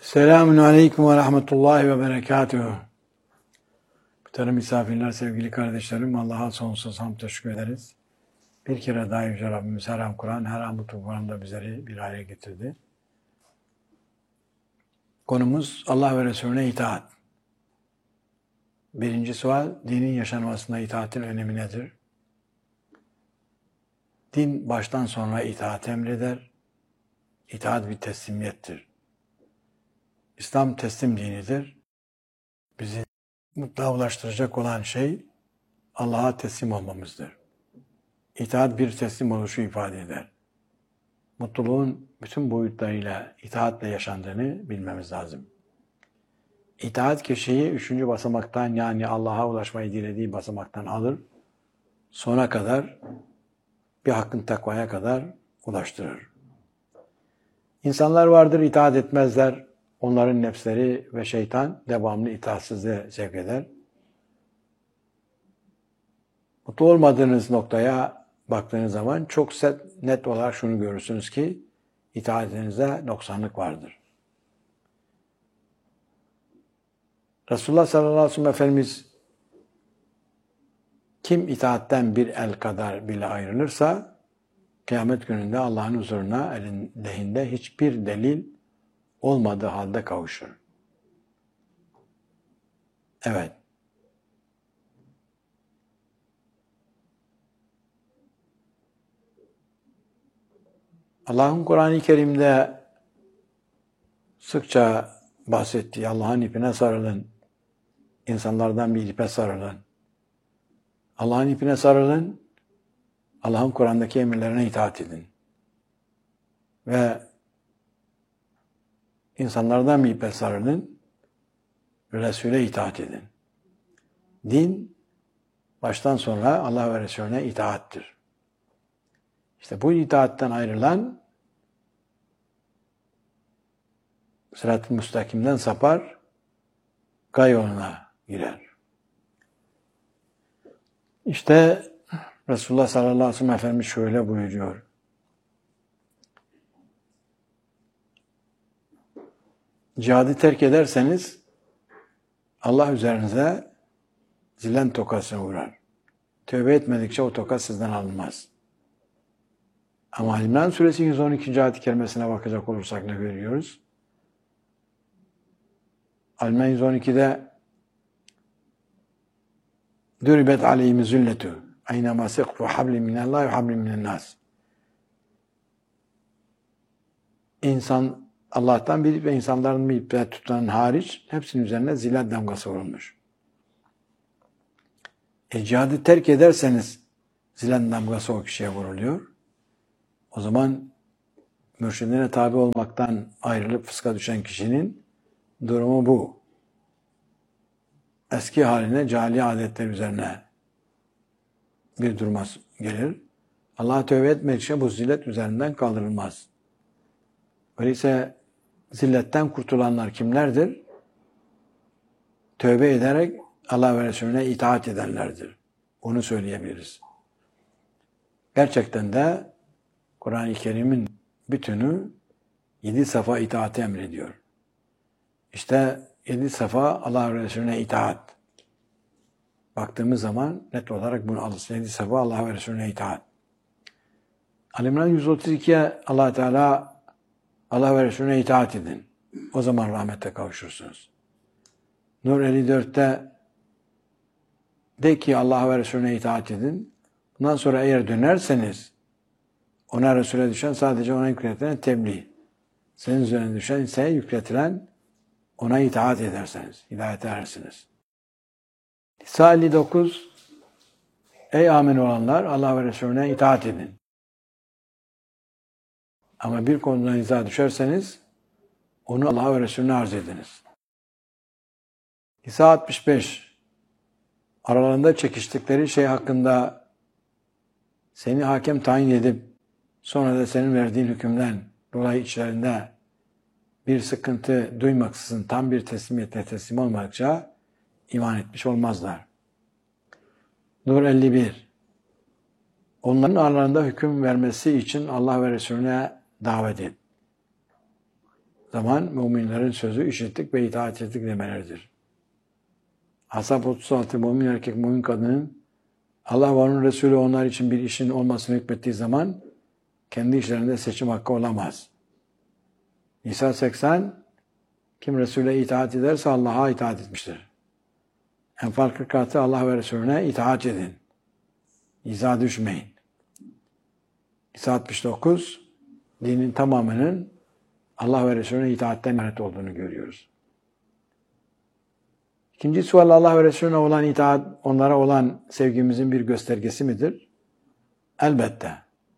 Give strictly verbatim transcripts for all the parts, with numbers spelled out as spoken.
Selamun Aleyküm ve Rahmetullahi ve Berekatuhu. Muhterem misafirler, sevgili kardeşlerim, Allah'a sonsuz hamd teşekkür ederiz. Bir kere daha Yüce Rabbimiz her an Kur'an, her an bu Kur'an'da bizleri bir araya getirdi. Konumuz Allah ve Resulüne itaat. Birinci sual, dinin yaşanmasında itaatin önemi nedir? Din baştan sona itaat emreder. İtaat bir teslimiyettir. İslam teslim dinidir. Bizi mutluluğa ulaştıracak olan şey Allah'a teslim olmamızdır. İtaat bir teslim oluşu ifade eder. Mutluluğun bütün boyutlarıyla itaatle yaşandığını bilmemiz lazım. İtaat kişiyi üçüncü basamaktan, yani Allah'a ulaşmayı dilediği basamaktan alır, sona kadar, bir hakkın takvaya kadar ulaştırır. İnsanlar vardır, itaat etmezler. Onların nefsleri ve şeytan devamlı itaatsizliğe sevk eder. Mutlu olmadığınız noktaya baktığınız zaman çok set, net olarak şunu görürsünüz ki itaatinizde noksanlık vardır. Resulullah sallallahu aleyhi ve sellem Efendimiz, kim itaatten bir el kadar bile ayrılırsa kıyamet gününde Allah'ın huzuruna elin lehinde hiçbir delil olmadığı halde kavuşur. Evet. Allah'ın Kur'an-ı Kerim'de sıkça bahsettiği Allah'ın ipine sarılın, insanlardan bir ipe sarılın. Allah'ın ipine sarılın, Allah'ın Kur'an'daki emirlerine itaat edin. Ve insanlardan bir ipe sarılın, Resul'e itaat edin. Din, baştan sonra Allah ve Resulüne itaattir. İşte bu itaatten ayrılan, sırat-ı müstakimden sapar, gay yoluna girer. İşte Resulullah sallallahu aleyhi ve sellem Efendimiz şöyle buyuruyor. Cihadı terk ederseniz Allah üzerinize zilen tokasını vurar. Tövbe etmedikçe o toka sizden alınmaz. Ama İmran suresi yüz on ikinci ayet-i kerimesine bakacak olursak ne görüyoruz? İmran yüz on ikide Düribet aleyhim zülletu aynama sekfu hablim minallahi ve hablim minennas. İnsan Allah'tan bir ve insanların bir iple tutan hariç hepsinin üzerine zillet damgası vurulmuş. E cihadı terk ederseniz zillet damgası o kişiye vuruluyor. O zaman mürşidine tabi olmaktan ayrılıp fıska düşen kişinin durumu bu. Eski haline, cahiliye adetler üzerine bir duruma gelir. Allah'a tövbe etmedikçe bu zillet üzerinden kaldırılmaz. Öyleyse zilletten kurtulanlar kimlerdir? Tövbe ederek Allah ve Resulüne itaat edenlerdir. Onu söyleyebiliriz. Gerçekten de Kur'an-ı Kerim'in bütünü yedi safa itaati emrediyor. İşte yedi safa Allah ve Resulüne itaat. Baktığımız zaman net olarak bunu alırız. Yedi safa Allah ve Resulüne itaat. Ali-İmran yüz otuz ikiye Allah Teala Allah ve Resulüne itaat edin. O zaman rahmete kavuşursunuz. Nur elli dörtte de ki Allah ve Resulüne itaat edin. Bundan sonra eğer dönerseniz ona Resul'e düşen sadece ona yükletilen tebliğ. Senin üzerine düşen ise yükletilen ona itaat ederseniz, hidayete erersiniz. Nisa elli dokuz Ey amin olanlar Allah ve Resulüne itaat edin. Ama bir konuda niza düşerseniz onu Allah ve Resulüne arz ediniz. Nisa altmış beş Aralarında çekiştikleri şey hakkında seni hakem tayin edip sonra da senin verdiğin hükümden dolayı içlerinde bir sıkıntı duymaksızın tam bir teslimiyetle teslim olmadıkça iman etmiş olmazlar. Nur elli bir Onların aralarında hüküm vermesi için Allah ve Resulüne davet et. zaman müminlerin sözü işittik ve itaat ettik demeleridir. Ashab otuz altı mümin erkek, mümin kadının Allah ve onun Resulü onlar için bir işin olmasını hükmettiği zaman kendi işlerinde seçim hakkı olamaz. Nisa seksen, kim Resul'e itaat ederse Allah'a itaat etmiştir. Enfal kırk altı, Allah ve Resulüne itaat edin. İza düşmeyin. Nisa altmış dokuz, dinin tamamının Allah ve Resulüne itaatten ibaret olduğunu görüyoruz. İkinci sual, Allah ve Resulüne olan itaat, onlara olan sevgimizin bir göstergesi midir? Elbette.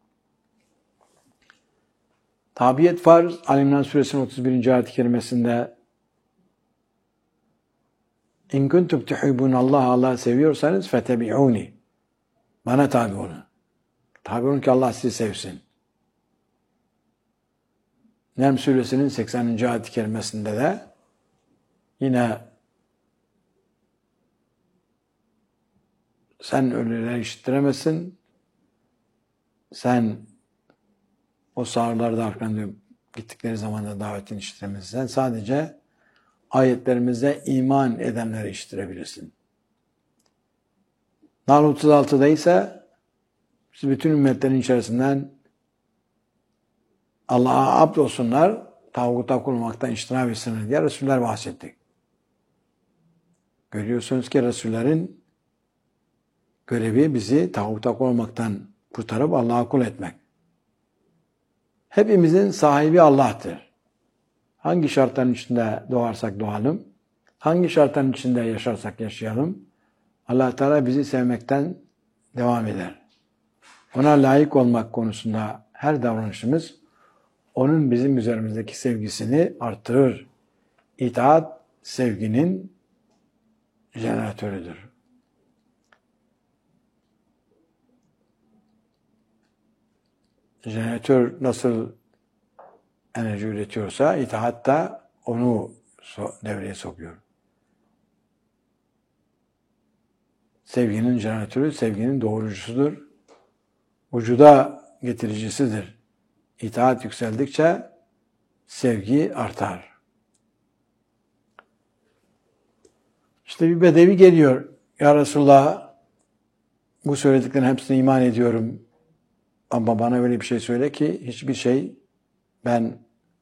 Tabiyet farz, Ali İmran Suresinin otuz birinci ayet-i kerimesinde İn kuntum tuhibbun Allah Allah seviyorsanız fetebi'uni. Bana tabi olun. Tabi olun ki Allah sizi sevsin. Neml Suresinin sekseninci ayet-i kerimesinde de yine sen ölüleri işittiremezsin. Sen o sağırlarda arkadan gittikleri zaman da davetini işittiremezsin. Sen sadece ayetlerimize iman edenleri işittirebilirsin. Nahl otuz altıda ise siz bütün ümmetlerin içerisinden Allah'a abd olsunlar, tağuta kullanmaktan iştinab etsinler diye Resuller bahsettik. Görüyorsunuz ki Resullerin görevi bizi tağuta kullanmaktan kurtarıp Allah'a kul etmek. Hepimizin sahibi Allah'tır. Hangi şartların içinde doğarsak doğalım, hangi şartların içinde yaşarsak yaşayalım, Allah Teala bizi sevmekten devam eder. Ona layık olmak konusunda her davranışımız onun bizim üzerimizdeki sevgisini artırır. İtaat sevginin jeneratörüdür. Jeneratör nasıl enerji üretiyorsa itaat da onu devreye sokuyor. Sevginin jeneratörü, sevginin doğurucusudur. Vücuda getiricisidir. İtaat yükseldikçe sevgi artar. İşte bir bedevi geliyor. Ya Resulullah, bu söylediklerin hepsine iman ediyorum. Ama bana öyle bir şey söyle ki hiçbir şey ben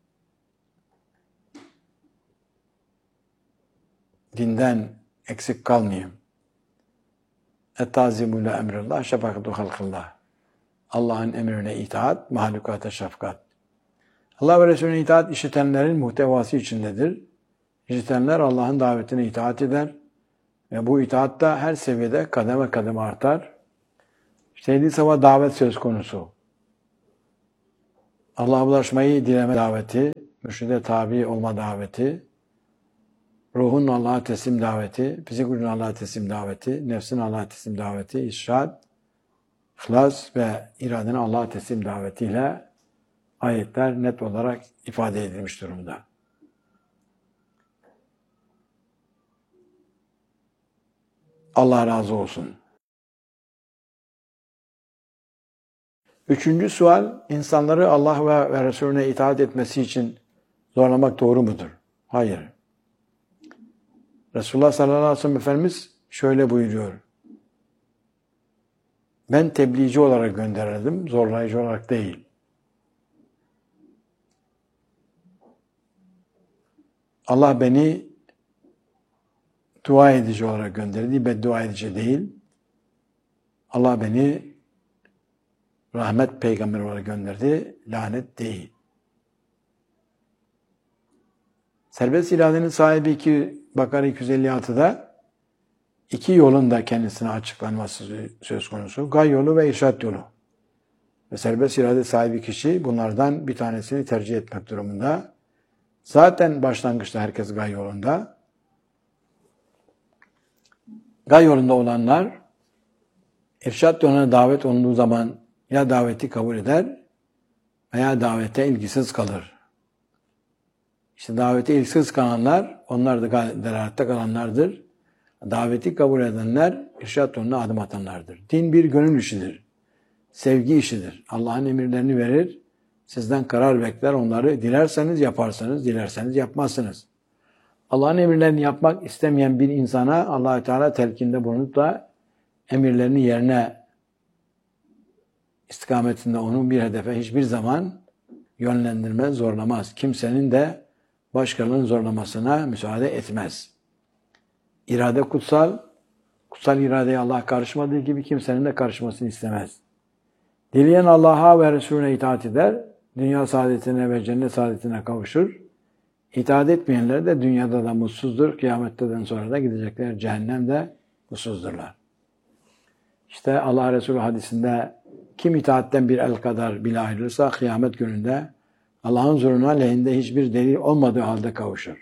dinden eksik kalmayayım. Et-tazimu la emrillah, şefakatu halkillah. Allah'ın emrine itaat, mahlukata şefkat. Allah ve Resulüne itaat işitenlerin muhtevası içindedir. İşitenler Allah'ın davetine itaat eder. Ve bu itaat da her seviyede kademe kademe artar. İşte yedi safa davet söz konusu. Allah'a ulaşmayı dileme daveti, mürşide tabi olma daveti, ruhun Allah'a teslim daveti, fizik gücün Allah'a teslim daveti, nefsin Allah'a teslim daveti, irşad, ihlas ve iradenin Allah'a teslim davetiyle ayetler net olarak ifade edilmiş durumda. Allah razı olsun. Üçüncü sual, insanları Allah ve, ve Resulüne itaat etmesi için zorlamak doğru mudur? Hayır. Resulullah sallallahu aleyhi ve sellem Efendimiz şöyle buyuruyor. Ben tebliğci olarak gönderildim, zorlayıcı olarak değil. Allah beni dua edici olarak gönderdi, beddua edici değil. Allah beni rahmet peygamber olarak gönderdi, lanet değil. Serbest iradenin sahibi iki Bakara iki yüz elli altıda iki yolun da kendisine açıklanması söz konusu. Gay yolu ve irşad yolu. Ve serbest irade sahibi kişi bunlardan bir tanesini tercih etmek durumunda. Zaten başlangıçta herkes gay yolunda. Gay yolunda olanlar irşad yoluna davet olunduğu zaman ya daveti kabul eder veya davete ilgisiz kalır. İşte davete ilgisiz kalanlar, onlar da delalatte kalanlardır. Daveti kabul edenler, irşad yoluna adım atanlardır. Din bir gönül işidir. Sevgi işidir. Allah'ın emirlerini verir, Sizden karar bekler, onları dilerseniz yaparsınız, dilerseniz yapmazsınız. Allah'ın emirlerini yapmak istemeyen bir insana Allah-u Teala telkinde bulunup da emirlerini yerine istikametinde onu bir hedefe hiçbir zaman yönlendirmez, zorlamaz. Kimsenin de başkalarının zorlamasına müsaade etmez. İrade kutsal, kutsal iradeye Allah karışmadığı gibi kimsenin de karışmasını istemez. Dileyen Allah'a ve Resulüne itaat eder, dünya saadetine ve cennet saadetine kavuşur. İtaat etmeyenler de dünyada da mutsuzdur, kıyametten sonra da gidecekler cehennemde mutsuzdurlar. İşte Allah Resulü hadisinde kim itaatten bir el kadar bile ayrılırsa kıyamet gününde Allah'ın huzuruna lehinde hiçbir delil olmadığı halde kavuşur.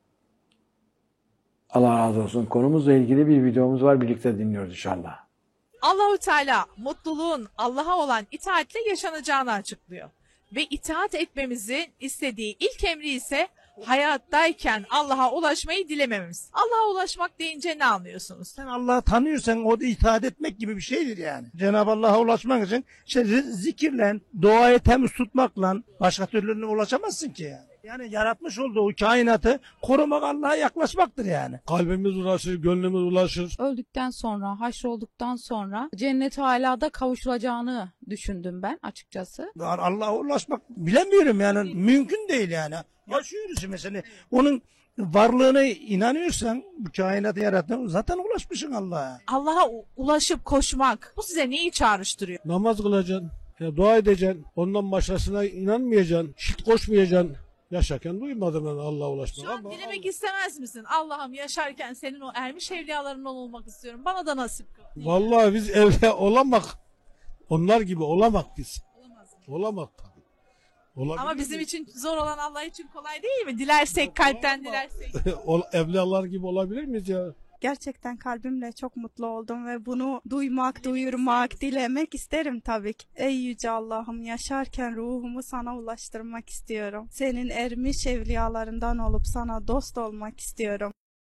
Allah razı olsun. Konumuzla ilgili bir videomuz var. Birlikte dinliyoruz inşallah. Allahu Teala mutluluğun Allah'a olan itaatle yaşanacağını açıklıyor. Ve itaat etmemizin istediği ilk emri ise hayattayken Allah'a ulaşmayı dilemememiz. Allah'a ulaşmak deyince ne anlıyorsunuz? Sen Allah'ı tanıyorsan o da itaat etmek gibi bir şeydir yani. Cenab-ı Allah'a ulaşmak için işte zikirle, duayı temiz tutmakla başka türlü ulaşamazsın ki yani. Yani yaratmış olduğu kainatı korumak Allah'a yaklaşmaktır yani. Kalbimiz ulaşır, gönlümüz ulaşır. Öldükten sonra, haşrolduktan sonra cennet-i alada kavuşulacağını düşündüm ben açıkçası. Allah'a ulaşmak bilemiyorum yani mümkün değil yani. Yaşıyoruz mesela. Onun varlığına inanıyorsan bu kainatı yaratan zaten ulaşmışsın Allah'a. Allah'a u- ulaşıp koşmak bu size neyi çağrıştırıyor? Namaz kılacaksın, ya dua edeceksin. Ondan başkasına inanmayacaksın, şirk koşmayacaksın. Yaşarken duymadım ben Allah'a ulaşmak. Şu an Ama dilemek Allah- istemez misin? Allah'ım yaşarken senin o ermiş evliyalarından olmak istiyorum. Bana da nasip kıl. Vallahi biz evde olamak, onlar gibi olamak biz. Olamak tabii. Olabilir Ama mi? bizim için zor olan Allah için kolay değil mi? Dilersek, kalpten dilersek. Ol- Evliyalar gibi olabilir miyiz ya? Gerçekten kalbimle çok mutlu oldum ve bunu duymak, duyurmak, dilemek isterim tabii ki. Ey Yüce Allah'ım, yaşarken ruhumu sana ulaştırmak istiyorum. Senin ermiş evliyalarından olup sana dost olmak istiyorum.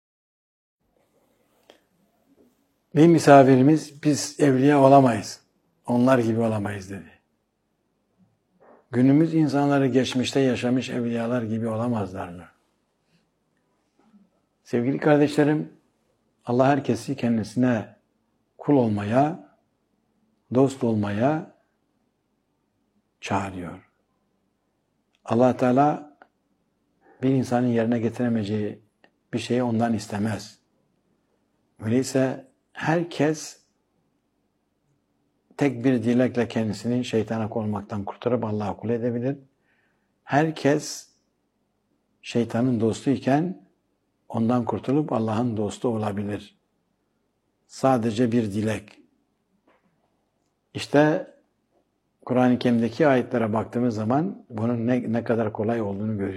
Bir misafirimiz biz evliya olamayız, onlar gibi olamayız dedi. Günümüz insanları geçmişte yaşamış evliyalar gibi olamazlar mı? Sevgili kardeşlerim, Allah herkesi kendisine kul olmaya, dost olmaya çağırıyor. Allah Teala bir insanın yerine getiremeyeceği bir şeyi ondan istemez. Öyleyse herkes tek bir dilekle kendisini şeytana konmaktan kurtarıp Allah'a kul edebilir. Herkes şeytanın dostu iken ondan kurtulup Allah'ın dostu olabilir. Sadece bir dilek. İşte Kur'an-ı Kerim'deki ayetlere baktığımız zaman bunun ne, ne kadar kolay olduğunu görüyoruz.